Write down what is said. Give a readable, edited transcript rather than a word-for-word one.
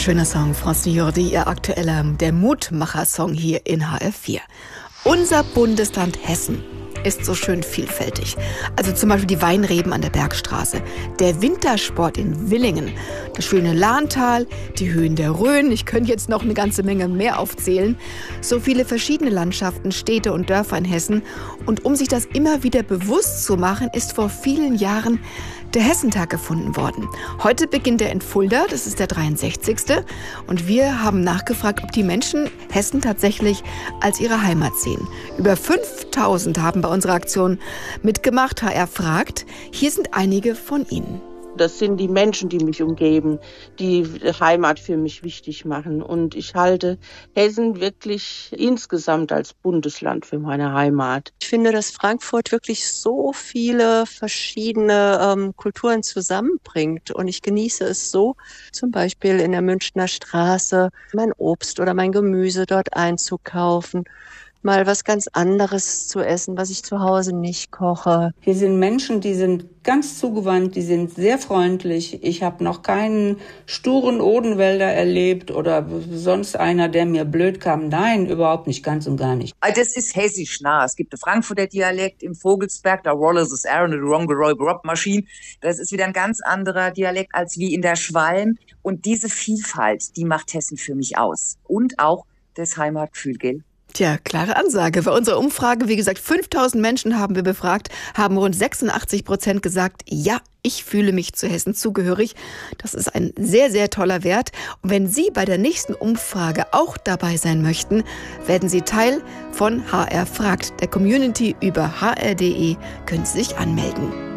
Schöner Song, Francine Jordi, ihr aktueller, der Mutmacher-Song hier in HR4. Unser Bundesland Hessen ist so schön vielfältig. Also zum Beispiel die Weinreben an der Bergstraße, der Wintersport in Willingen, das schöne Lahntal, die Höhen der Rhön. Ich könnte jetzt noch eine ganze Menge mehr aufzählen. So viele verschiedene Landschaften, Städte und Dörfer in Hessen. Und um sich das immer wieder bewusst zu machen, ist vor vielen Jahren der Hessentag gefunden worden. Heute beginnt er in Fulda, das ist der 63. Und wir haben nachgefragt, ob die Menschen Hessen tatsächlich als ihre Heimat sehen. Über 5000 haben bei unserer Aktion mitgemacht. HR fragt. Hier sind einige von ihnen. Das sind die Menschen, die mich umgeben, die Heimat für mich wichtig machen. Und ich halte Hessen wirklich insgesamt als Bundesland für meine Heimat. Ich finde, dass Frankfurt wirklich so viele verschiedene Kulturen zusammenbringt. Und ich genieße es so, zum Beispiel in der Münchner Straße mein Obst oder mein Gemüse dort einzukaufen. Mal was ganz anderes zu essen, was ich zu Hause nicht koche. Hier sind Menschen, die sind ganz zugewandt, die sind sehr freundlich. Ich habe noch keinen sturen Odenwälder erlebt oder sonst einer, der mir blöd kam. Nein, überhaupt nicht, ganz und gar nicht. Das ist hessisch nah. Es gibt den Frankfurter Dialekt im Vogelsberg, da Rollers is Aaron, the Wrong Rob Machine. Das ist wieder ein ganz anderer Dialekt als wie in der Schwalm. Und diese Vielfalt, die macht Hessen für mich aus. Und auch das Heimatgefühl, gell? Tja, klare Ansage. Bei unserer Umfrage, wie gesagt, 5000 Menschen haben wir befragt, haben rund 86% gesagt, ja, ich fühle mich zu Hessen zugehörig. Das ist ein sehr, sehr toller Wert. Und wenn Sie bei der nächsten Umfrage auch dabei sein möchten, werden Sie Teil von HR fragt, der Community über hr.de, können Sie sich anmelden.